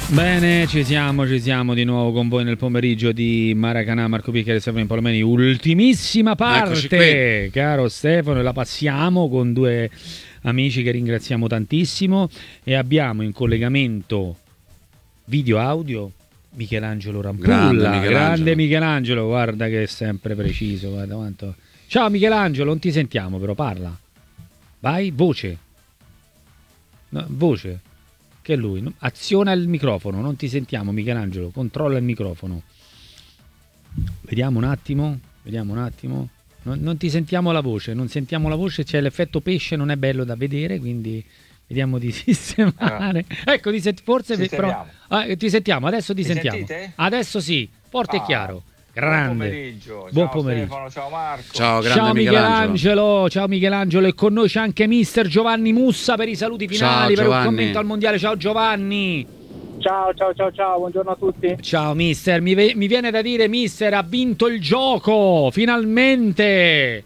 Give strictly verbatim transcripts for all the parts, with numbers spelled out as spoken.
Bene, ci siamo, ci siamo di nuovo con voi nel pomeriggio di Maracanã, Marco Picchia e Stefano Palomeni. Ultimissima parte, caro Stefano, e la passiamo con due amici che ringraziamo tantissimo e abbiamo in collegamento video-audio Michelangelo Rampulla. Grande Michelangelo. Grande Michelangelo, guarda che è sempre preciso. Guarda quanto... Ciao Michelangelo, non ti sentiamo però, parla. Vai, voce. No, voce. Che è lui, no? Aziona il microfono, non ti sentiamo Michelangelo, controlla il microfono. Vediamo un attimo, vediamo un attimo. Non, non ti sentiamo la voce, non sentiamo la voce, c'è l'effetto pesce, non è bello da vedere, quindi vediamo di sistemare. Ah. Ecco, ti sent- forse però, ah, ti sentiamo, adesso ti Mi sentiamo. sentite? Adesso sì, forte ah, e chiaro. Grande. Buon pomeriggio. Buon Ciao pomeriggio. Stefano, ciao Marco. Ciao, grande Ciao Michelangelo. Michelangelo, ciao Michelangelo, e con noi c'è anche mister Giovanni Mussa per i saluti finali, Ciao, per un Giovanni. commento al mondiale. Ciao Giovanni. Ciao, ciao, ciao, ciao, buongiorno a tutti. Ciao mister, mi, ve- mi viene da dire mister, ha vinto il gioco, finalmente.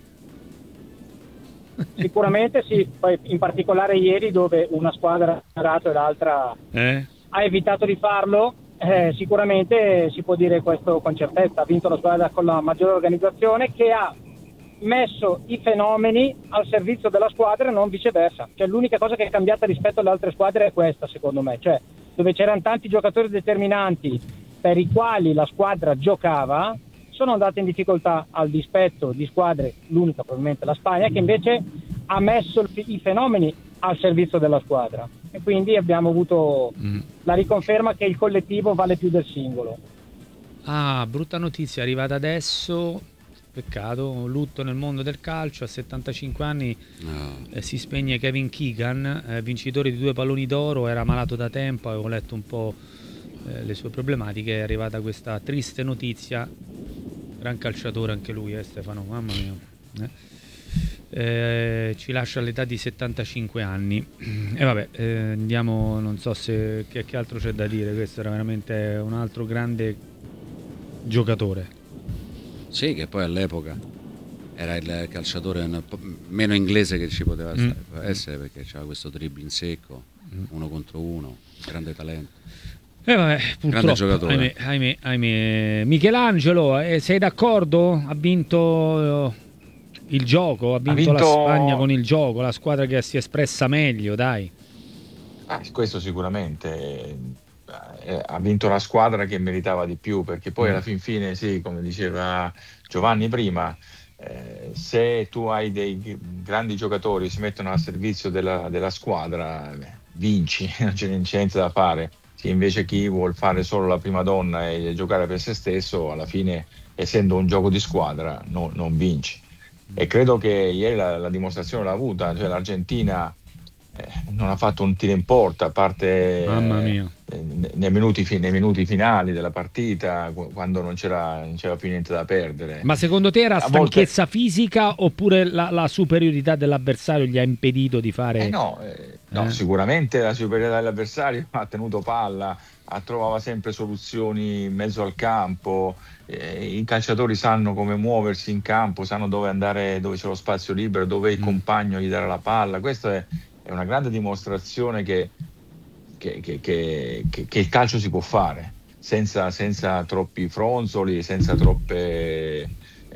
Sicuramente sì, poi in particolare ieri dove una squadra ha dato e l'altra Eh? ha evitato di farlo, eh, sicuramente si può dire questo con certezza, ha vinto la squadra con la maggiore organizzazione che ha messo i fenomeni al servizio della squadra e non viceversa. Cioè l'unica cosa che è cambiata rispetto alle altre squadre è questa, secondo me, cioè dove c'erano tanti giocatori determinanti per i quali la squadra giocava, sono andate in difficoltà al dispetto di squadre, l'unica probabilmente la Spagna, che invece ha messo il, i fenomeni al servizio della squadra, e quindi abbiamo avuto mm. la riconferma che il collettivo vale più del singolo. Ah, brutta notizia arrivata adesso, peccato, un lutto nel mondo del calcio. A settantacinque anni No. eh, si spegne Kevin Keegan, eh, vincitore di due palloni d'oro, era malato da tempo, avevo letto un po' eh, le sue problematiche, è arrivata questa triste notizia. Gran calciatore anche lui, eh, Stefano, mamma mia. Eh. Eh, ci lascia all'età di settantacinque anni. E vabbè, eh, andiamo, non so se che, che altro c'è da dire, questo era veramente un altro grande giocatore. Sì, che poi all'epoca era il calciatore un po' meno inglese che ci poteva Mm. essere, perché c'era questo dribbling secco, Mm. uno contro uno, grande talento. E eh vabbè, purtroppo, giocatore. ahimè, ahimè, ahimè. Michelangelo, eh, sei d'accordo? Ha vinto eh, il gioco, ha vinto, vinto- la Spagna con il gioco, la squadra che si è espressa meglio, dai. Ah, questo sicuramente eh, ha vinto la squadra che meritava di più, perché poi Mm. alla fin fine, sì, come diceva Giovanni prima, eh, se tu hai dei g- grandi giocatori che si mettono al servizio della, della squadra, eh, vinci, non c'è, non c'è niente da fare. Sì, invece chi vuol fare solo la prima donna e giocare per se stesso, alla fine, essendo un gioco di squadra, no- non vinci. E credo che ieri la, la dimostrazione l'ha avuta, cioè l'Argentina eh, non ha fatto un tiro in porta, a parte Mamma mia. eh, nei, minuti, fi- nei minuti finali della partita, qu- quando non c'era, non c'era più niente da perdere. Ma secondo te era A stanchezza fisica oppure la, la superiorità dell'avversario gli ha impedito di fare... Eh no, eh, no, Eh? sicuramente la superiorità dell'avversario ha tenuto palla, ha trovava sempre soluzioni in mezzo al campo, eh, i calciatori sanno come muoversi in campo, sanno dove andare, dove c'è lo spazio libero, dove il Mm. compagno gli darà la palla. Questa è, è una grande dimostrazione che, che, che, che, che- che il calcio si può fare senza, senza troppi fronzoli, senza troppe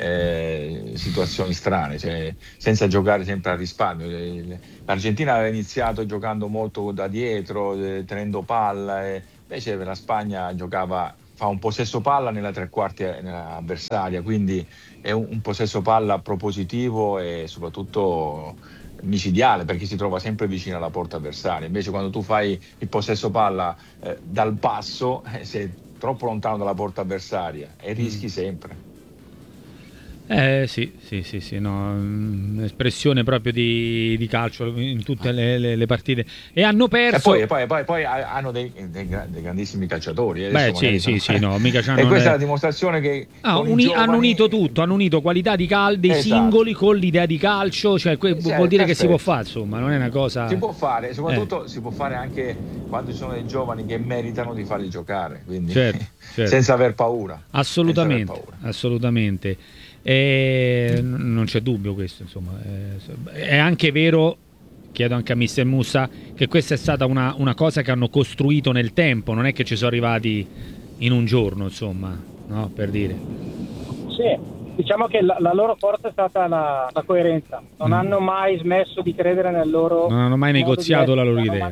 eh, situazioni strane, cioè, senza giocare sempre a risparmio. Eh, L'Argentina aveva iniziato giocando molto da dietro, eh, tenendo palla, e invece la Spagna giocava, fa un possesso palla nella tre quarti eh, avversaria, quindi è un, un possesso palla propositivo e soprattutto micidiale, perché si trova sempre vicino alla porta avversaria. Invece quando tu fai il possesso palla eh, dal basso, eh, sei troppo lontano dalla porta avversaria e rischi Mm. sempre. Eh sì, sì, sì, sì, no, mm, espressione proprio di, di calcio in tutte le, le- le partite. E hanno E perso... poi, e poi, e poi, poi hanno dei, dei gra- dei grandissimi calciatori. eh, Beh, adesso sì, magari sì, sono- sì, no, mica c'hanno E questa le- è la dimostrazione che Ah, con i uni- giovani- hanno unito tutto, hanno unito qualità di cal- dei Esatto. singoli con l'idea di calcio, cioè que- Sì, vuol dire che si può perfetto. fare, insomma, non è una cosa... Si può fare, soprattutto Eh. si può fare anche quando ci sono dei giovani che meritano di farli giocare, quindi Certo, certo. senza aver paura. Assolutamente, Senza aver paura. assolutamente. E n- non c'è dubbio questo, insomma. Eh, è anche vero chiedo anche a mister Mussa, che questa è stata una, una cosa che hanno costruito nel tempo, non è che ci sono arrivati in un giorno, insomma, no? Per dire. Sì, diciamo che la, la loro forza è stata la, la coerenza, non mm. hanno mai smesso di credere nel loro... Non hanno mai negoziato la loro idea. Mai...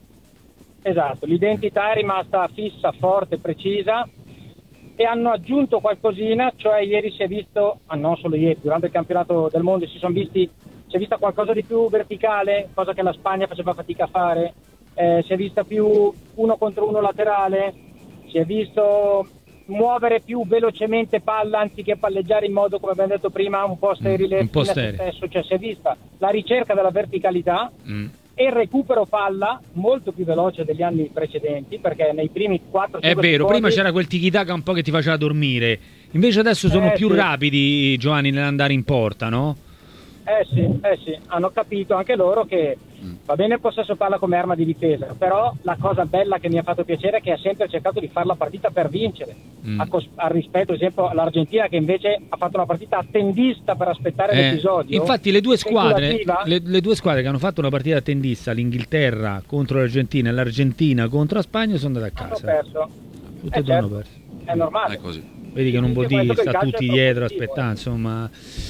Esatto, l'identità è rimasta fissa, forte, precisa, e hanno aggiunto qualcosina, cioè ieri si è visto, ah, non solo ieri, durante il campionato del mondo si sono visti, si è vista qualcosa di più verticale, cosa che la Spagna faceva fatica a fare, eh, si è vista più uno contro uno laterale, si è visto muovere più velocemente palla anziché palleggiare in modo, come abbiamo detto prima, un po' sterile, un po' sterile. Stesso, cioè si è vista la ricerca della verticalità mm. e il recupero palla molto più veloce degli anni precedenti, perché nei primi quattro è vero, prima c'era quel tiki-taka un po' che ti faceva dormire, invece adesso sono eh, più sì. rapidi, Giovanni, nell'andare in porta, no? Eh sì, eh sì, hanno capito anche loro che va bene il possesso palla come arma di difesa, però la cosa bella che mi ha fatto piacere è che ha sempre cercato di fare la partita per vincere, mm. a cos- al rispetto ad esempio all'Argentina, che invece ha fatto una partita attendista per aspettare eh, l'episodio. Infatti le due squadre le, le due squadre che hanno fatto una partita attendista, l'Inghilterra contro l'Argentina e l'Argentina contro la Spagna, sono andate a casa. Hanno perso. Tutte eh, e due certo. hanno perso. È normale. È così. Vedi che non vuol dire sta tutti dietro aspettando, eh. insomma.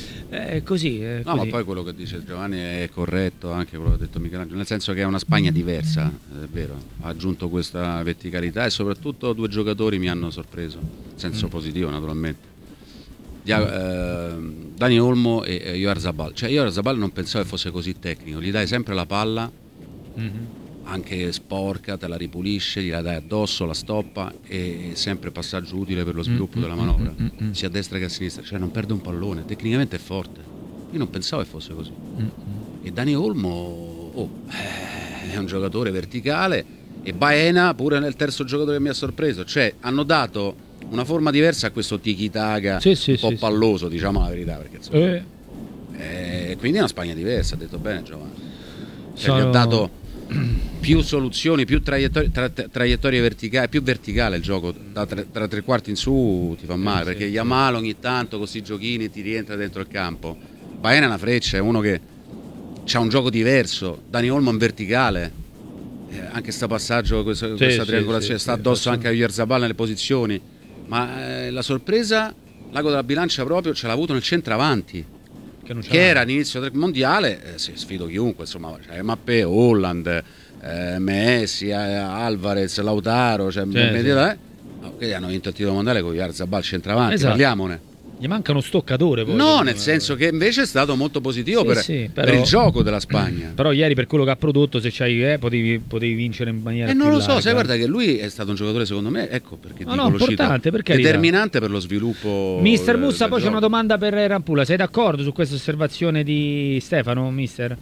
È così, è no, così. ma poi quello che dice Giovanni è corretto, anche quello che ha detto Michelangelo, nel senso che è una Spagna diversa, è vero, ha aggiunto questa verticalità e soprattutto due giocatori mi hanno sorpreso, in senso mm. positivo naturalmente. Dia- eh, Dani Olmo e eh, Oyarzabal. Cioè Oyarzabal non pensavo che fosse così tecnico, gli dai sempre la palla, mm-hmm. anche sporca, te la ripulisce, gliela dai addosso, la stoppa, e sempre passaggio utile per lo sviluppo mm-hmm. della manovra, mm-hmm. sia a destra che a sinistra, cioè non perde un pallone, tecnicamente è forte, io non pensavo che fosse così. Mm-hmm. E Dani Olmo oh, eh, è un giocatore verticale, e Baena pure nel terzo giocatore che mi ha sorpreso, cioè hanno dato una forma diversa a questo tiki-taka sì, sì, un po' sì, palloso, sì. diciamo la verità, perché insomma, eh. Eh, quindi è una Spagna diversa, ha detto bene Giovanni, cioè, Sono... gli ha dato più soluzioni, più traiettorie, tra, traiettorie verticali, più verticale il gioco, da tre, tra tre quarti in su ti fa male, sì, perché sì, Yamal ogni tanto con questi giochini ti rientra dentro il campo. Baena è una freccia, è uno che ha un gioco diverso. Dani Olmo in verticale, eh, anche sto passaggio, questa, sì, questa triangolazione, sì, sta addosso sì, anche a Oyarzabal nelle posizioni, ma eh, la sorpresa, l'ago della bilancia proprio ce l'ha avuto nel centravanti, che, non che era all'inizio del mondiale, eh, sì, sfido chiunque, insomma, cioè, Mappé, Holland, eh, Messi, eh, Alvarez, Lautaro, cioè, sì, sì. Dire, eh? Che hanno vinto il titolo mondiale con Oyarzabal centravanti, esatto. Parliamone. Gli manca uno stoccatore poi, no, nel senso che invece è stato molto positivo, sì, per, sì, però, per il gioco della Spagna. Però ieri per quello che ha prodotto, se c'hai eh, potevi, potevi vincere in maniera e più non lo larga. so, sai, guarda che lui è stato un giocatore secondo me, ecco perché no, dico no, importante, perché determinante per lo sviluppo. Mister Mussa, poi gioco. C'è una domanda per Rampula, sei d'accordo su questa osservazione di Stefano, mister?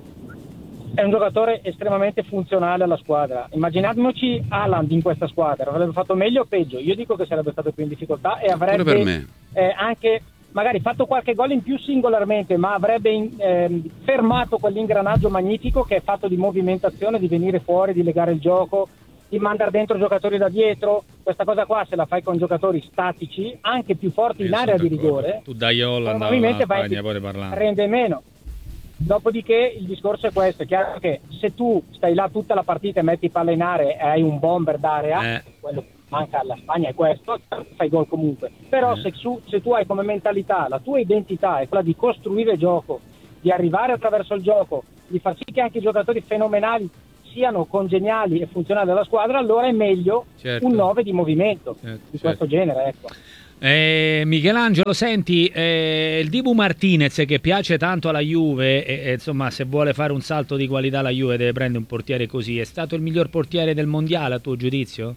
È un giocatore estremamente funzionale alla squadra. Immaginiamoci Haaland in questa squadra, avrebbe fatto meglio o peggio? Io dico che sarebbe stato più in difficoltà e avrebbe per me. Eh, anche magari fatto qualche gol in più singolarmente, ma avrebbe in, eh, fermato quell'ingranaggio magnifico che è fatto di movimentazione, di venire fuori, di legare il gioco, di mandare dentro giocatori da dietro. Questa cosa qua, se la fai con giocatori statici, anche più forti Io in area di rigore, tu dai Holland probabilmente alla vai, poi parlando. rende meno. Dopodiché il discorso è questo: è chiaro che se tu stai là tutta la partita e metti palla in area e hai un bomber d'area, eh. quello che manca alla Spagna è questo, fai gol comunque. Però eh. se, su, se tu hai come mentalità, la tua identità è quella di costruire gioco, di arrivare attraverso il gioco, di far sì che anche i giocatori fenomenali siano congeniali e funzionali alla squadra, allora è meglio certo. un nove di movimento certo, di certo. questo genere, ecco. Eh, Michelangelo, senti, eh, il Dibu Martinez che piace tanto alla Juve, e, e, insomma, se vuole fare un salto di qualità la Juve deve prendere un portiere così. È stato il miglior portiere del mondiale a tuo giudizio?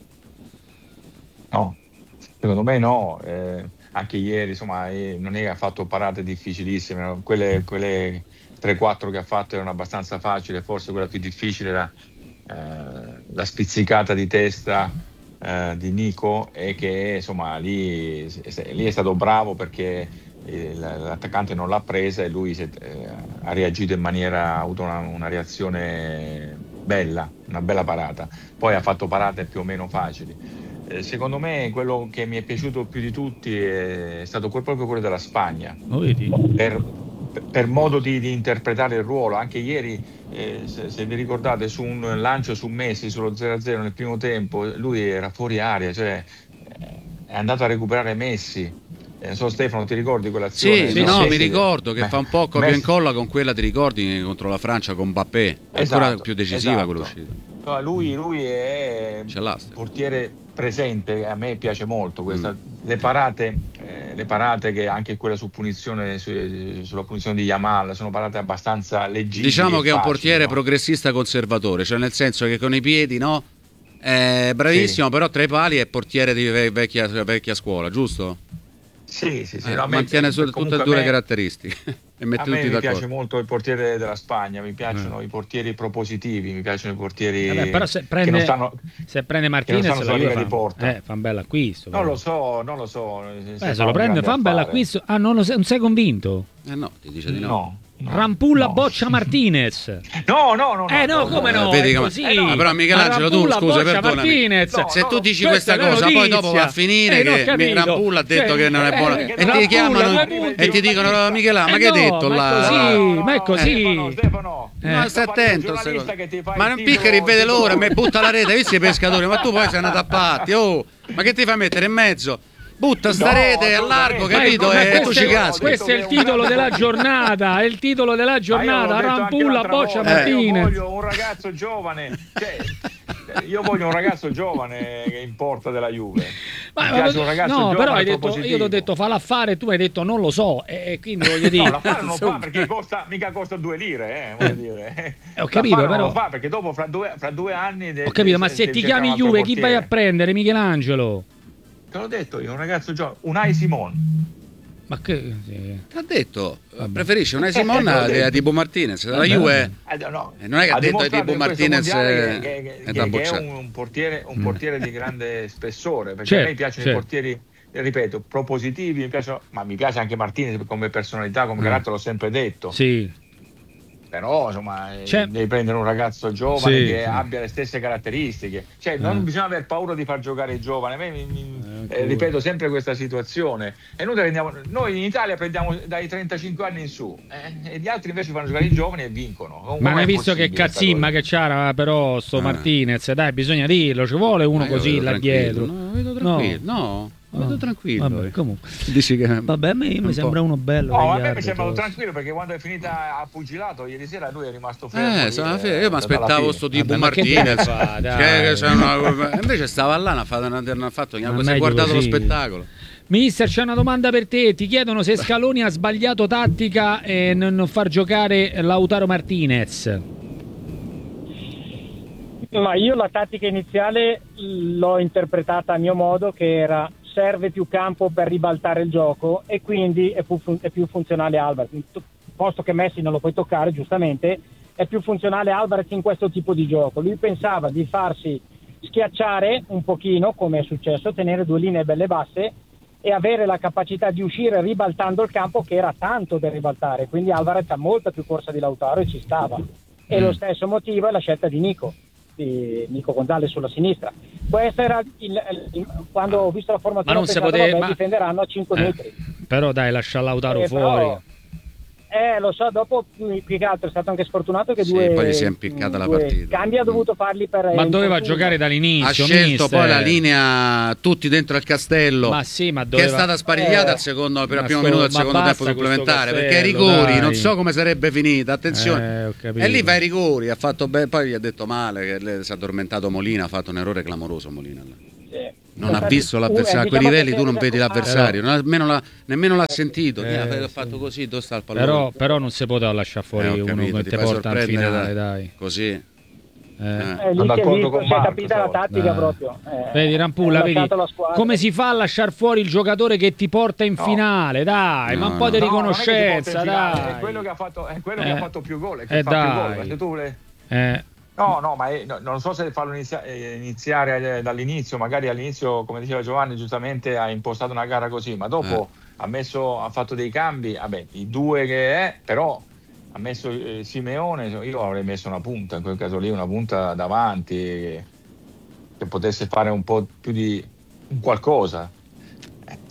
No, secondo me no. Eh, anche ieri, insomma, eh, non è che ha fatto parate difficilissime, quelle, quelle tre quattro che ha fatto erano abbastanza facili, forse quella più difficile era eh, la spizzicata di testa Uh, di Nico, e che insomma lì, lì è stato bravo perché eh, l'attaccante non l'ha presa e lui si è, eh, ha reagito in maniera, ha avuto una, una reazione bella, una bella parata, poi ha fatto parate più o meno facili. Eh, secondo me quello che mi è piaciuto più di tutti è stato quel, proprio quello della Spagna, oh, vedi? per, per modo di, di interpretare il ruolo. Anche ieri, eh, se, se vi ricordate, su un lancio su Messi sullo zero a zero nel primo tempo, lui era fuori aria, cioè eh, è andato a recuperare Messi. Eh, so Stefano, ti ricordi quell'azione? Sì, sì, no, mi ricordo che Beh, fa un po' copia e Messi... incolla con quella, ti ricordi, contro la Francia con Mbappé, è esatto, ancora più decisiva esatto. quell'uscita. No, lui, lui è un portiere presente, a me piace molto questa, mm. le parate eh, le parate che anche quella su punizione su, sulla punizione di Yamal sono parate abbastanza leggere. Diciamo che è un facili, portiere no? progressista conservatore, cioè nel senso che con i piedi, no, è bravissimo, sì. Però tra i pali è portiere di vecchia, vecchia scuola, giusto? Sì, sì, sì. Eh, no, mantiene me, su, tutte e due me, le caratteristiche e mette a me tutti mi d'accordo. piace molto il portiere della Spagna, mi piacciono eh. i portieri propositivi, mi piacciono i portieri. Vabbè, però se prende, che non stanno, se prende Martinez la Juve fa, di porta. Eh, fa un bel acquisto. Non però. lo so, non lo so. Se, se lo prende fa un bel acquisto. Ah, non, lo sei, non sei convinto? Eh no, ti dice di no. No. No, Rampulla no. boccia Martinez. No, no, no. Eh no, come no? Vedi È come... così. eh no, però Michelangelo, tu scusa, perdonami. No, se no, tu dici questa cosa, notizia. poi dopo va a finire eh, che Rampulla ha detto cioè, che non è buona eh, e Rampulla, ti chiamano ma e ti dicono no, Michelangelo, ma eh che hai no, detto ma là? È così, no, no, no, ma è così. Stefano, Stefano. Eh. Ma stai attento, ma non piccheri, vede titolo... l'ora, mi butta la rete, hai visto i pescatori, ma tu poi sei andato a patti, oh, ma che ti fai mettere in mezzo? Butta sta no, rete a largo, capito? E tu ci cazzo. Questo è il titolo della giornata, è il titolo della giornata. Rampulla boccia Martinez. Io voglio un ragazzo giovane, cioè, io voglio un ragazzo giovane che in porta della Juve. Ma, Mi piace un ragazzo no, però hai detto, positivo. io ti ho detto fa l'affare e tu hai detto non lo so, e quindi voglio dire. No, l'affare non lo fa perché costa, mica costa due lire, eh, voglio dire. Eh, ho capito, però. Non lo fa perché dopo fra due, fra due anni. Ho capito, ma se ti chiami Juve, chi vai a prendere? Michelangelo? Te l'ho detto io, un ragazzo giovane, Unai Simon. Ma che sì. Ti ha detto, vabbè. Preferisce Unai Simon a Dibu Martinez. La Juve eh, no, non è che ha, ha detto che Dibu Martinez che, che, è, che, che è un portiere, un portiere mm. di grande spessore, perché certo, a me piacciono certo. i portieri, ripeto, propositivi, mi piacciono, ma mi piace anche Martinez come personalità, come mm. carattere, l'ho sempre detto. Sì. Però insomma C'è... devi prendere un ragazzo giovane sì, che sì. abbia le stesse caratteristiche, cioè non eh. bisogna aver paura di far giocare i giovani. A me, mi, mi, eh, eh, ripeto sempre questa situazione, e noi, prendiamo, noi in Italia prendiamo dai trentacinque anni in su eh, e gli altri invece fanno giocare i giovani e vincono. Non ma non hai visto che cazzimma che c'era però sto eh. Martinez, dai, bisogna dirlo, ci vuole uno ma così là dietro. No, vedo tranquillo, no. no. Vedo oh, tranquillo. Vabbè, comunque. Dici che vabbè, a me mi sembra uno bello. No, a me mi sembra tranquillo perché quando è finita a pugilato ieri sera lui è rimasto fermo. Eh, sono eh, io mi aspettavo sto tipo Martinez. Fa, che, che una... Invece stava là, non ha fatto, non ha fatto niente, si è guardato così. Lo spettacolo. Mister, c'è una domanda per te. Ti chiedono se Scaloni ha sbagliato tattica e non far giocare Lautaro Martinez. Ma io la tattica iniziale l'ho interpretata a mio modo, che era serve più campo per ribaltare il gioco e quindi è più, fun- è più funzionale Alvarez, posto che Messi non lo puoi toccare giustamente, è più funzionale Alvarez in questo tipo di gioco. Lui pensava di farsi schiacciare un pochino, come è successo, tenere due linee belle basse e avere la capacità di uscire ribaltando il campo, che era tanto da ribaltare, quindi Alvarez ha molta più corsa di Lautaro e ci stava. E mm. lo stesso motivo è la scelta di Nico di Nico Gonzalez sulla sinistra. Questo era il, il, quando ho visto la formazione, ma non si poteva, ma... difenderanno a cinque eh, metri. Però dai, lascia Lautaro eh, fuori. Però, eh, lo so, dopo più che altro è stato anche sfortunato che sì, due poi si è impiccata la partita. Cambi ha dovuto farli per. Ma doveva giocare dall'inizio. Ha scelto mister. Poi la linea tutti dentro il castello. Ma sì, ma doveva... che è stata sparigliata eh, al secondo, per il primo minuto del secondo tempo supplementare. Castello, perché ai rigori dai. non so come sarebbe finita. Attenzione, eh, e lì va ai rigori. Ha fatto be- poi gli ha detto male che si è addormentato Molina. Ha fatto un errore clamoroso Molina. Sì. Non ha visto l'avversario, a quei diciamo livelli tu non vedi l'avversario, non ha, nemmeno, l'ha, nemmeno l'ha sentito, eh, ha sì. fatto così, dove sta il pallone? Però, però non si poteva lasciare fuori eh, uno capito, che ti ti porta in finale, dai. Così. Eh. Eh, lì si è, visto, si è capita la tattica eh. proprio. Eh, vedi Rampulla, vedi come si fa a lasciare fuori il giocatore che ti porta in no. finale, dai, no, ma un po' di no, riconoscenza, dai. È quello che ha fatto, è quello eh. che ha fatto più gol, che eh, fa dai. più gol, se tu le... eh. No, no, ma è, no, non so se farlo inizia- iniziare dall'inizio, magari all'inizio, come diceva Giovanni, giustamente ha impostato una gara così, ma dopo eh. ha, messo, ha fatto dei cambi, vabbè, i due che è, però ha messo eh, Simeone, io avrei messo una punta, in quel caso lì una punta davanti, che, che potesse fare un po' più di un qualcosa. Eh,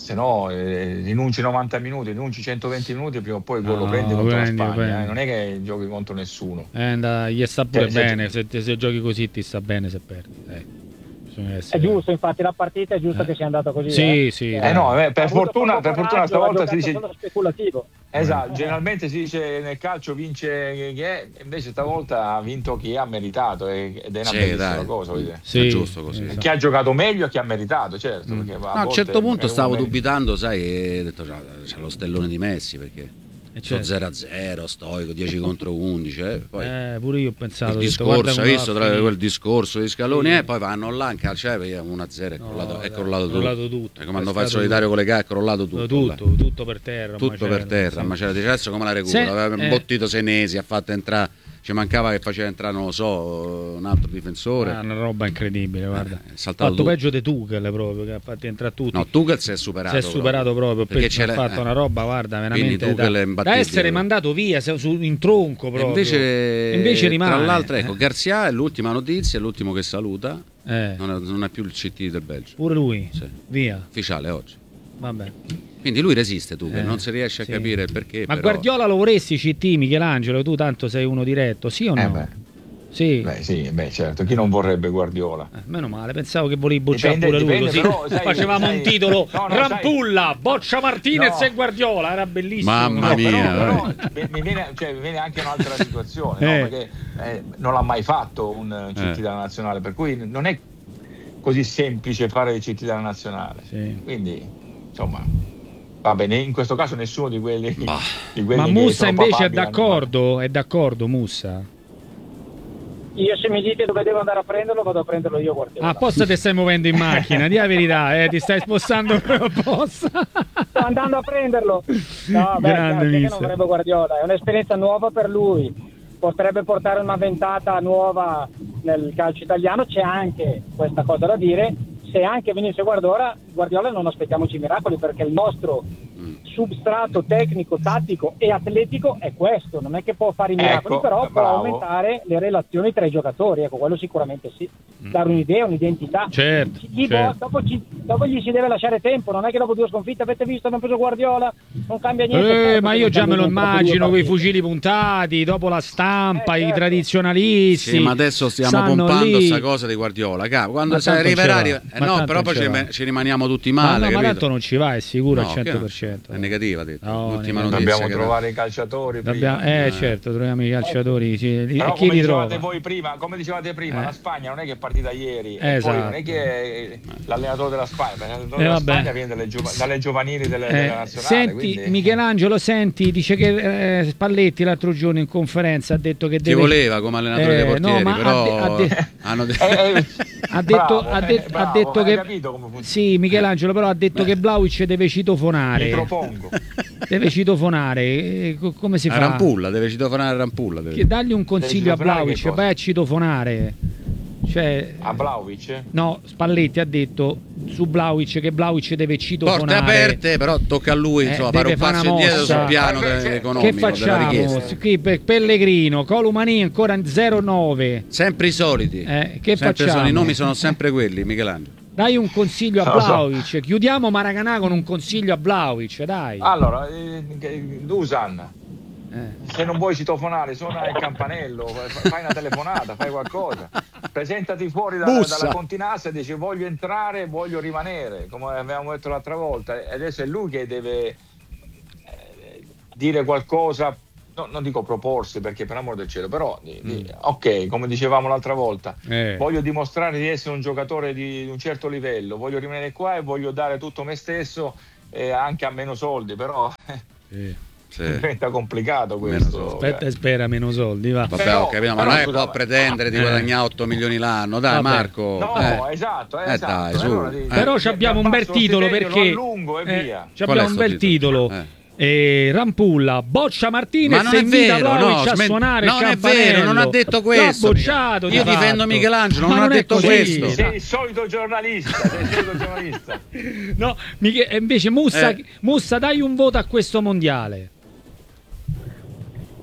se no eh, rinunci novanta minuti, rinunci centoventi minuti, prima o poi No, lo prendi contro prendi, la Spagna, prendi. eh, non è che giochi contro nessuno. Eh, and- gli sta pure Cioè, se- bene, se, se giochi così ti sta bene se perdi. Eh, bisogna È essere- giusto, infatti la partita è giusto Eh. che sia andata così. Sì, eh. sì, Eh dai. no, eh, per Ha avuto fortuna, poco per fortuna coraggio, ha stavolta giocato si dice solo speculativo. esatto, generalmente si dice nel calcio vince chi è, invece stavolta ha vinto chi ha meritato e- ed è una Sì, bellissima dai. cosa, voglio dire. Sì, È giusto così. esatto. Chi ha giocato meglio e chi ha meritato, certo. Mm. Perché a No, a un volte certo punto magari stavo uno merita- dubitando, sai, e ho detto c'ha, c'ha lo stellone di Messi perché Eh, sono certo. zero a zero, stoico, dieci contro undici, eh, poi Eh, pure io ho pensato. il ho detto, guarda discorso, hai come visto va a tra finire. quel discorso di Scaloni Sì. e poi vanno là in calcio e perché uno a zero è No, crollato, è dai, crollato è tutto. crollato tutto, E come hanno è fatto il stato solitario con le gare è crollato tutto. tutto, là. tutto per terra. un Tutto per macello, terra, sì. ma c'era dice adesso come la recupera? Se- Aveva eh. imbottito Senesi, ha fatto entrare, ci mancava che faceva entrare, non lo so, un altro difensore. Ah, una roba incredibile, guarda. Eh, è Ha saltato fatto tutto. peggio di Tuchel proprio, che ha fatto entrare tutti. No, Tuchel si è superato. si è superato proprio, Perché perché c'è ha le- fatto eh. una roba, guarda, Quindi veramente Tuchel da, è da imbattibile. essere mandato via se- su- in tronco E proprio. invece, Invece rimane. tra l'altro, ecco, Eh. Garcia è l'ultima notizia, è l'ultimo che saluta. Eh, Non è, non è più il C T del Belgio. pure lui, Sì. via, Ufficiale oggi. vabbè. Quindi lui resiste, Tuchel, Eh, non si riesce a sì. capire il perché. Ma però... Guardiola lo vorresti C T, Michelangelo? Tu tanto sei uno diretto, sì o no? Eh beh, Sì. beh, sì, beh, certo, chi non vorrebbe Guardiola? Eh, meno male, pensavo che volevi bocciare Dipende- pure lui, dipende, così però, sai, facevamo sai- un titolo no, no, Rampulla, boccia Martinez No. e Guardiola, era bellissimo. Mamma No, mia, però, vai. però mi, mi viene, cioè, mi viene anche un'altra situazione, Eh. no? Perché eh, non l'ha mai fatto un eh, C T Eh. della nazionale, per cui non è così semplice fare il C T della nazionale. Sì. Quindi, insomma, va bene, in questo caso nessuno di quelli, Bah. di quelli Ma che Mussa sono invece è papabili hanno- d'accordo? È d'accordo Mussa? Io se mi dite dove devo andare a prenderlo, vado a prenderlo io, Guardiola. Ah, apposta ti stai muovendo in macchina, di la verità, eh, ti stai spostando proprio apposta. Sto andando a prenderlo. No, beh, Grande chiaro, chi è che mister. non vorrebbe Guardiola, è un'esperienza nuova per lui. Potrebbe portare una ventata nuova nel calcio italiano, c'è anche questa cosa da dire. Se anche venisse Guardiola, Guardiola non aspettiamoci miracoli, perché il nostro substrato tecnico, tattico e atletico è questo, non è che può fare i miracoli, Ecco, però può bravo. aumentare le relazioni tra i giocatori, ecco, quello sicuramente sì, dare un'idea, un'identità. Certo, Gli certo. bo- dopo, ci- dopo gli si deve lasciare tempo, non è che dopo due sconfitte avete visto, hanno preso Guardiola, non cambia niente. Eh, certo ma che io non già me cambia lo niente dopo due immagino con i partite. fucili puntati, dopo la stampa, Eh, i certo. tradizionalisti. Sì, ma adesso stiamo stanno pompando lì. sta cosa di Guardiola. Capo. Quando Ma si tanto arriverà, ce arriva- va, eh ma no, tanto però poi ce ci, va. rim- ci rimaniamo tutti Ma, male. no, ma capito? tanto non ci va, è sicuro No, al che- cento per cento. È negativa, ha detto. No, L'ultima negativa. notizia. Dobbiamo che- trovare i calciatori prima. Dobbiamo- eh, certo, troviamo i calciatori. Sì, e Però chi come li dicevate trova? voi prima, come dicevate prima, Eh. la Spagna non è che è partita ieri, Eh, e poi esatto. non è che l'allenatore della Spagna, perché l'allenatore Eh, della vabbè. Spagna viene dalle, giova- dalle giovanili delle, Eh, della nazionale. senti, quindi- Michelangelo, senti, dice che eh, Spalletti l'altro giorno in conferenza ha detto che Ti deve... voleva come allenatore Eh, dei portieri, no, ma però ha de- ha de- hanno de- Eh, eh, Ha detto, bravo, ha eh, det- ha bravo, detto hai che capito come funziona? sì, Michelangelo, però ha detto che Vlahovic deve Mi citofonare. propongo. Deve citofonare. Eh, co- come si a fa? Rampulla, deve citofonare Rampulla. Deve. Che dagli un consiglio a citofonare che Vlahovic, cosa? vai a citofonare. Cioè, A Vlahovic? no, Spalletti ha detto su Vlahovic che Vlahovic deve citofonare. Porte aperte, però tocca a lui Eh, insomma, deve fare un fare passo una indietro mossa. sul piano Eh, de- che economico Che della facciamo? richiesta. Qui per Pellegrino, Colomani ancora zero nove. Sempre i soliti. Eh, che Sempre facciamo? sono- I nomi sono sempre quelli, Michelangelo. Dai un consiglio a Non lo so. Vlahovic. Chiudiamo Maracanã con un consiglio a Vlahovic, dai. Allora, eh, Dusan, Eh. se non vuoi citofonare, suona il campanello, fa- fai una telefonata, fai qualcosa. Presentati fuori da- Bussa. dalla continassa e dici voglio entrare, voglio rimanere, come avevamo detto l'altra volta. E adesso è lui che deve eh, dire qualcosa, no, non dico proporsi perché per amor del cielo, però di- di- ok, come dicevamo l'altra volta, Eh. voglio dimostrare di essere un giocatore di un certo livello, voglio rimanere qua e voglio dare tutto me stesso eh, anche a meno soldi, però Sì. Sì. diventa complicato Meno questo. soldi. Aspetta e spera meno soldi, va. Vabbè, Però- ho capito, ma però non è che scusa, può pretendere di eh. guadagnare otto milioni l'anno, dai Vabbè. Marco. No, eh. esatto, Eh, esatto. dai, E su. allora di- Eh. Però di- ci abbiamo di un bel abbasso lo titolo stipendio, perché lo allungo e eh, via. ci Qual abbiamo è un sto bel titolo? titolo. Eh. E Rampulla boccia Martinez Ma non e è invita vero, Vlahovic no, a smen- suonare non il è campanello. vero, non ha detto questo. L'ha bocciato di Io difendo fatto. Michelangelo, Ma non ha è detto così. questo. Sei il solito giornalista, sei il solito giornalista. No, Mich- e invece Mussa, Eh. Mussa, dai un voto a questo mondiale.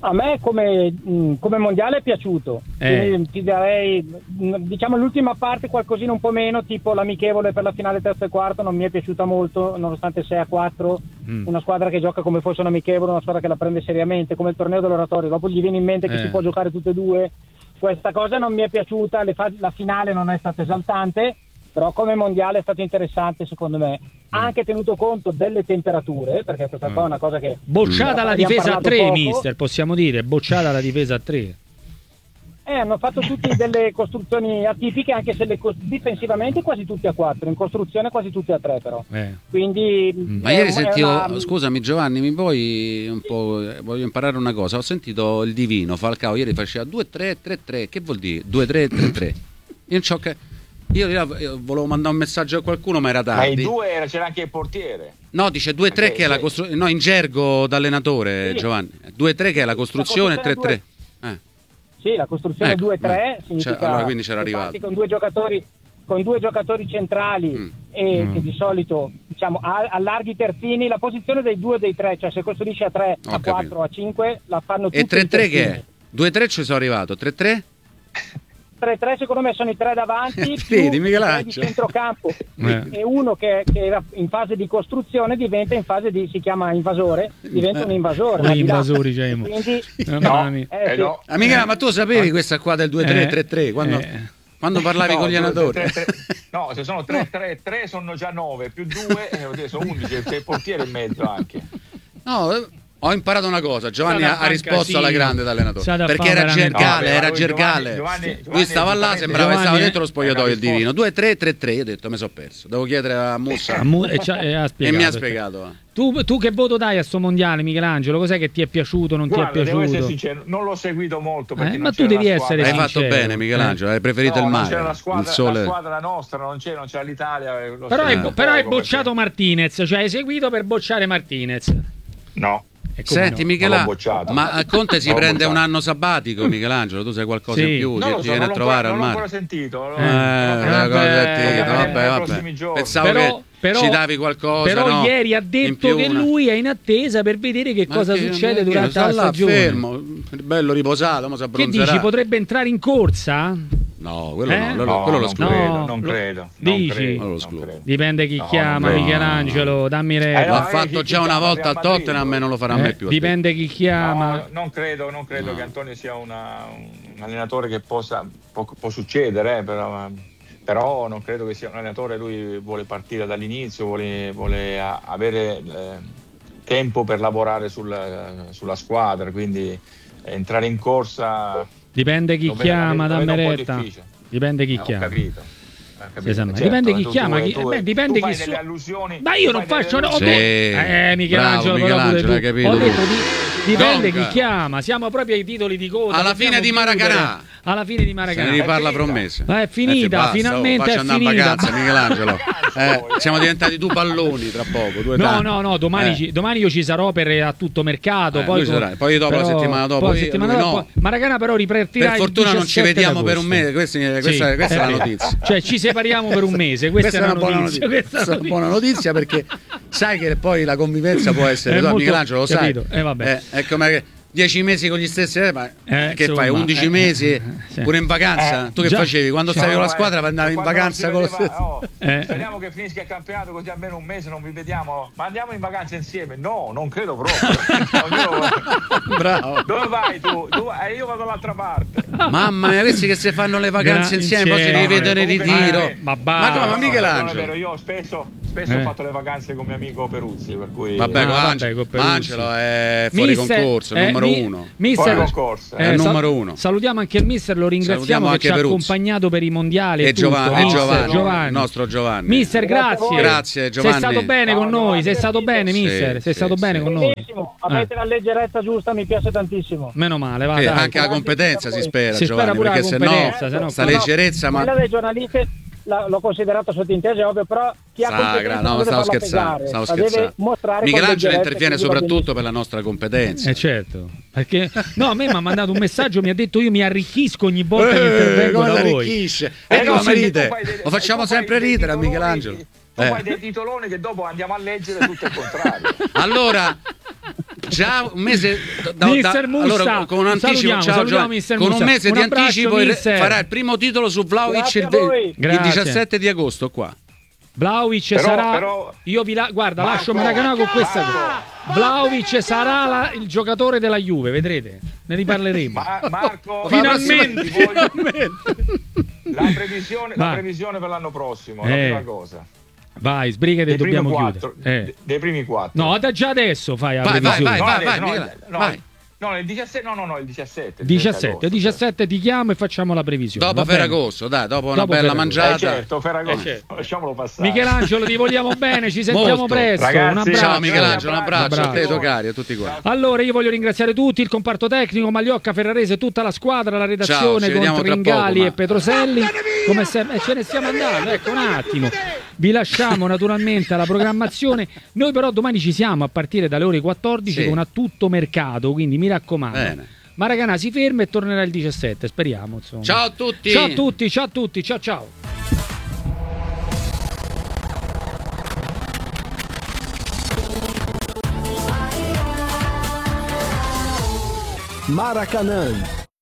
A me come, mh, come mondiale è piaciuto, Eh. quindi ti darei, mh, diciamo l'ultima parte qualcosina un po' meno, tipo l'amichevole per la finale terzo e quarto non mi è piaciuta molto, nonostante sei a quattro, Mm. una squadra che gioca come fosse un amichevole, una squadra che la prende seriamente, come il torneo dell'oratorio, dopo gli viene in mente che Eh. si può giocare tutte e due, questa cosa non mi è piaciuta, le fa- la finale non è stata esaltante, però come mondiale è stato interessante secondo me, anche tenuto conto delle temperature, perché questa qua è una cosa che... Bocciata la abbiamo difesa a parlato tre, poco. mister, possiamo dire, bocciata la difesa a tre. Eh, hanno fatto tutte delle costruzioni atipiche, anche se le cos- difensivamente quasi tutti a quattro, in costruzione quasi tutti a tre però. Eh. Quindi Ma è ieri un- è sentivo, una- scusami Giovanni, mi vuoi un po', eh, voglio imparare una cosa. Ho sentito il divino Falcao ieri faceva due tre tre tre, che vuol dire? due tre tre tre. Io non c'ho che io, io volevo mandare un messaggio a qualcuno, ma era Ma i tardi. due era- c'era anche il portiere. No, dice due tre Ok, che è la sì. costruzione, no, in gergo d'allenatore, Sì. Giovanni. due tre che è la costruzione, La tre costruzione tre. Eh. Sì, la costruzione Ecco, due tre eh. significa Cioè, allora, quindi c'era che parti arrivato. con due giocatori con due giocatori centrali Mm. e Mm. che di solito diciamo a- allarghi i terzini, la posizione dei due o dei tre, cioè se costruisci a tre, Ho a capito. quattro, a cinque la fanno tutti E tre i tre che è? terzini. due tre ci sono arrivato, tre tre? tre tre secondo me sono i tre davanti più Vedi, i tre di Michelangelo. centrocampo Eh. e uno che, che era in fase di costruzione diventa in fase di, si chiama invasore, diventa un invasore Ora al gli di là. invasori c'è. Quindi Mamma mia. eh, Eh, sì. no. Amica, ma tu sapevi questa qua del due tre Eh. tre tre quando, Eh. quando parlavi No, con gli due, allenatori? tre, tre, tre. No, se sono tre tre tre sono già nove, più due eh, sono undici, c'è il portiere in mezzo anche. No, eh, ho imparato una cosa. Giovanni State a ha, ha fare risposto casino. alla grande d'allenatore. State a Perché fare era veramente- gergale, No, era lui, gergale. Giovanni- Giovanni- Lui Giovanni stava là, giustamente- sembrava che stava Giovanni- dentro lo spogliatoio Eh, il divino. due tre tre tre, io ho detto mi sono perso. Devo chiedere a Mussa. A mu- e, c'ha- e ha E spiegato. mi ha spiegato. Tu, tu che voto dai a sto mondiale, Michelangelo? Cos'è che ti è piaciuto, non Guarda, ti è devo essere piaciuto? sincero, non l'ho seguito molto perché Eh, non ma tu c'era devi la essere squadra. Hai fatto sincero. bene, Michelangelo. Hai preferito No, il non mare. c'era la Il squadra, la sole. squadra nostra, non c'era, non c'era l'Italia. eh, l'ho Però, hai, seguito però hai poco bocciato perché- Martinez, cioè hai seguito per bocciare Martinez. No. E come Senti no? Michelangelo, Non l'ho bocciato. ma a Conte si Non l'ho prende un bocciato. anno sabbatico, Michelangelo, tu sai qualcosa Sì. in più, Non ti, lo ti so, viene non a l'ho trovare ancora- al non l'ho mare. ancora sentito. lo- Eh, lo- la cosa vabbè, è tita, vabbè, vabbè, nei vabbè. prossimi giorni. Pensavo Però- che però- ci davi qualcosa, Però no? ieri ha In detto più che una- lui è in attesa per vedere che Ma cosa che- succede ma che- durante sta la là stagione. fermo, bello riposato, ma si Che abbronzerà. dici? Potrebbe entrare in corsa? No, quello Eh? no, quello, No, quello lo non escludo. credo, No, non lo- credo. non dici? credo, Non lo non escludo. credo. Dipende chi No, chiama, non credo. Michelangelo, dammi retta. Eh, no, L'ha eh, fatto chi- già chi una chiama volta a Real Madrid, Tottenham e non lo farà Eh, mai più. dipende chi chiama. No, non credo, non credo No. che Antonio sia una- un allenatore che possa, può, può succedere, eh, però, però non credo che sia un allenatore, lui vuole partire dall'inizio, vuole, vuole a- avere eh, tempo per lavorare sul- sulla squadra, quindi entrare in corsa Dipende chi lo vedo- chiama, lo vedo dammi un po' retta. difficile. Dipende chi Eh, ho chiama. capito. Ho capito. Sì, sa, ma Certo, dipende chi tu- chiama, tu- chi- tu- beh, dipende tu chi fai su- delle allusioni, Ma io tu non fai delle faccio no, allusioni- Sì. eh, Michelangelo, Bravo, però Michelangelo, pure hai tu. capito Ho tu. detto di- dipende Donca. chi chiama, siamo proprio ai titoli di coda. Alla possiamo fine di chiudere. Maracanã. Alla fine di Se ne Maracanã. riparla È finita. promessa. Ma è finita, Eh, basta, oh, finalmente faccia è andare in finita. vacanza, Michelangelo. Eh, Poi, eh. siamo diventati due palloni tra poco. Due No, tanti. no, no, domani, Eh. ci- domani io ci sarò per a tutto mercato. Eh, poi, lui sarà. Poi dopo, la settimana dopo, poi io, settimana lui dopo- no. Maracanã però ripartirà Per il fortuna non ci diciassette vediamo per un d'agosto. mese, questa, questa- Sì, questa è la eh, notizia. Cioè ci separiamo per un mese, questa, Questa è una buona notizia, questa è questa è una una buona notizia perché sai che poi la convivenza può essere, È tu, molto- Michelangelo lo sai, capito, eh, vabbè. Eh, è come che dieci mesi con gli stessi, eh, ma Eh, che insomma, fai, undici eh, mesi eh, sì. pure in vacanza? Eh, tu che già. facevi? Quando Sì. stavi con la No, squadra eh, andavi in quando vacanza non con lo si vedeva- stesso. oh, Eh. speriamo che finisca il campionato così almeno un mese non vi vediamo, ma andiamo in vacanza insieme. No, non credo proprio. Ognuno- Bravo. Dove vai tu? Tu- eh, io vado dall'altra parte. Mamma mia, questi che si fanno le vacanze Gra- insieme, poi si insieme. rivedono in Comunque, ritiro. eh, Ma Ma basta. come, ma No, non è Michelangelo? vero, io spesso, spesso Eh. ho fatto le vacanze con mio amico Peruzzi, per cui Vabbè, Ah, con vabbè, Angelo, con Peruzzi. Angelo è fuori Mister, concorso, eh, numero mi- uno. Mister, Fuori concorso, È il sal- numero uno. Salutiamo anche il mister, lo ringraziamo Salutiamo che anche ci ha Peruzzi. accompagnato per i mondiali. E, E tutto. Giovanni, e Mister, Giovanni, Giovanni. il nostro Giovanni. Mister, grazie. Grazie, Giovanni. Sei stato bene No, con no, noi, sei grazie. stato bene, Sì, mister. Sei sì, stato sì. bene con noi. Benissimo, avete la leggerezza giusta, mi piace tantissimo. Meno male, va. Eh, dai. anche la competenza si spera, Si spera Giovanni, pure la perché se no competenza, se no- sta no, leggerezza, ma Quella dei giornalisti la- l'ho considerato sottinteso, è ovvio, però chi ha Sagra, competenza no, non ma deve stavo farla scherzando, pesare, stavo la deve scherzando. mostrare con Michelangelo leggerezza, interviene quindi va soprattutto per la nostra competenza. Eh certo, perché no, a me mi ha mandato un messaggio, mi ha detto io mi arricchisco ogni volta che Eh, intervengo come da la voi. arricchisce? Eh, E no, come perché ride? tu fai dei- Lo facciamo tu fai sempre dei ridere a titoloni- Michelangelo. Tu Eh. fai dei titoloni che dopo andiamo a leggere tutto il contrario. Allora, già un mese da, Mister da, Mussa, allora, con un anticipo, salutiamo, ciao, salutiamo Giovanni. Mister Con Mussa. un mese Un di abbraccio, anticipo il- mister. farà il primo titolo su Vlahovic Grazie il, a voi. il Grazie. diciassette di agosto qua. Vlahovic Però- sarà però- io vi la... guarda Marco, lascio Maracanã con questa Marco. cosa. Vlahovic sarà la- il giocatore della Juve, vedrete, ne riparleremo. Ma- Marco, finalmente, ti voglio- finalmente. la, previsione, la Vai. previsione per l'anno prossimo, Eh. la prima cosa. Vai, sbrigati, Dei primi dobbiamo quattro, chiudere. Eh. de- dei primi quattro. No, da già adesso fai la Vai, vai, previsione. vai, No, vai, adesso, vai, no, Michele, no, vai. no, il diciassette, no, no, no, il diciassette. il diciassette, agosto, diciassette ti chiamo e facciamo la previsione. Dopo va bene? Ferragosto, dai, dopo una Dopo bella Ferragosto. Eh, mangiata. certo, Ferragosto, Eh, certo. lasciamolo passare. Michelangelo, ti vogliamo bene, ci sentiamo Molto. presto. Ragazzi, un abbraccio. Ciao Michelangelo, un Un abbraccio a te, abbraccio. Tocari, a tutti quanti. Allora, io voglio ringraziare tutti, il comparto tecnico, Magliocca, Ferrarese, tutta la squadra, la Ciao, redazione ci con vediamo tra Tringali poco, e ma- Petroselli. Come sempre, eh, ce ne stiamo andando, ecco un attimo. Vi lasciamo naturalmente alla programmazione. Noi però domani ci siamo a partire dalle ore quattordici Sì. con A Tutto Mercato, quindi mi raccomando. Bene. Maracanã si ferma e tornerà il diciassette, speriamo. Insomma. Ciao a tutti. Ciao a tutti, ciao a tutti, ciao ciao. Maracanã.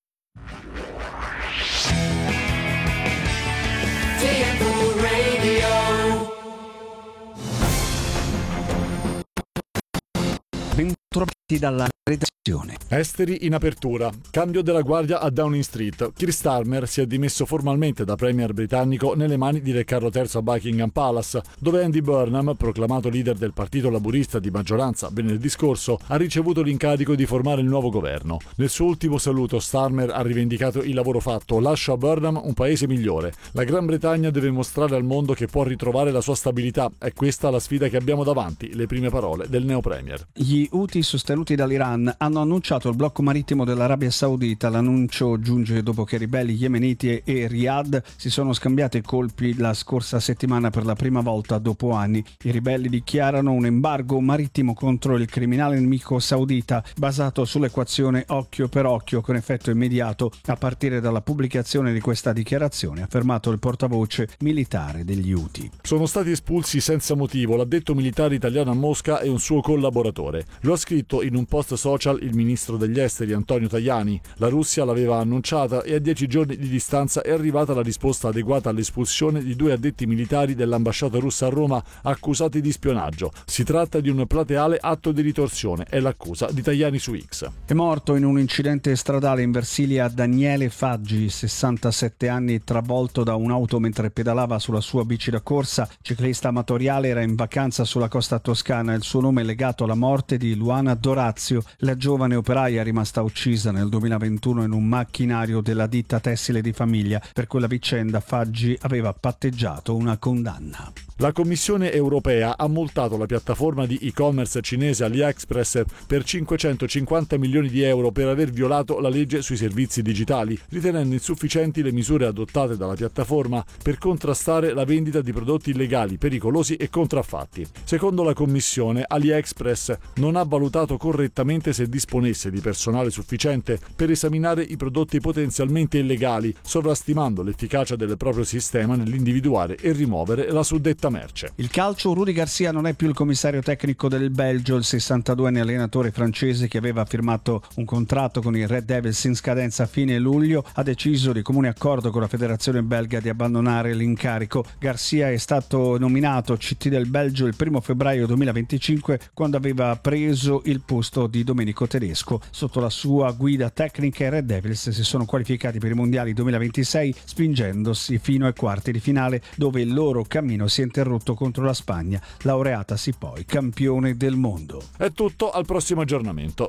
Bentrovati dalla redazione. Esteri in apertura. Cambio della guardia a Downing Street. Keir Starmer si è dimesso formalmente da premier britannico nelle mani di Re Carlo terzo a Buckingham Palace, dove Andy Burnham, proclamato leader del partito laburista di maggioranza venerdì scorso, ha ricevuto l'incarico di formare il nuovo governo. Nel suo ultimo saluto Starmer ha rivendicato il lavoro fatto. Lascio a Burnham un paese migliore. La Gran Bretagna deve mostrare al mondo che può ritrovare la sua stabilità. È questa la sfida che abbiamo davanti, le prime parole del neo premier. Gli Houthi sostenuti dall'Iran hanno annunciato il blocco marittimo dell'Arabia Saudita. L'annuncio giunge dopo che i ribelli yemeniti e Riyadh si sono scambiati colpi la scorsa settimana per la prima volta dopo anni. I ribelli dichiarano un embargo marittimo contro il criminale nemico saudita basato sull'equazione occhio per occhio con effetto immediato a partire dalla pubblicazione di questa dichiarazione, ha affermato il portavoce militare degli Houthi. Sono stati espulsi senza motivo l'addetto militare italiano a Mosca e un suo collaboratore. Lo ha scritto in un post social il ministro degli esteri Antonio Tajani. La Russia l'aveva annunciata e a dieci giorni di distanza è arrivata la risposta adeguata all'espulsione di due addetti militari dell'ambasciata russa a Roma accusati di spionaggio. Si tratta di un plateale atto di ritorsione, è l'accusa di Tajani su X. È morto in un incidente stradale in Versilia Daniele Faggi, sessantasette anni, travolto da un'auto mentre pedalava sulla sua bici da corsa. Ciclista amatoriale, era in vacanza sulla costa toscana. Il suo nome è legato alla morte di Luana Dorazio, la giovane operaia rimasta uccisa nel duemilaventuno in un macchinario della ditta tessile di famiglia. Per quella vicenda Faggi aveva patteggiato una condanna. La Commissione europea ha multato la piattaforma di e-commerce cinese AliExpress per cinquecentocinquanta milioni di euro per aver violato la legge sui servizi digitali, ritenendo insufficienti le misure adottate dalla piattaforma per contrastare la vendita di prodotti illegali, pericolosi e contraffatti. Secondo la Commissione, AliExpress non ha valutato correttamente se disponesse di personale sufficiente per esaminare i prodotti potenzialmente illegali, sovrastimando l'efficacia del proprio sistema nell'individuare e rimuovere la suddetta merce. Il calcio, Rudi Garcia non è più il commissario tecnico del Belgio. Il sessantaduenne allenatore francese, che aveva firmato un contratto con i Red Devils in scadenza a fine luglio, ha deciso di comune accordo con la federazione belga di abbandonare l'incarico. Garcia è stato nominato C T del Belgio il primo febbraio duemilaventicinque, quando aveva preso il posto di Domenico Tedesco. Sotto la sua guida tecnica i Red Devils si sono qualificati per i mondiali duemilaventisei, spingendosi fino ai quarti di finale, dove il loro cammino si è interrotto contro la Spagna, laureatasi poi campione del mondo. È tutto, al prossimo aggiornamento.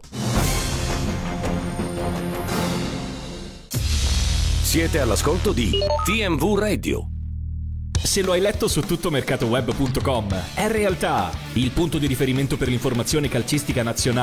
Siete all'ascolto di T M V Radio. Se lo hai letto su tuttomercatoweb punto com, è realtà il punto di riferimento per l'informazione calcistica nazionale.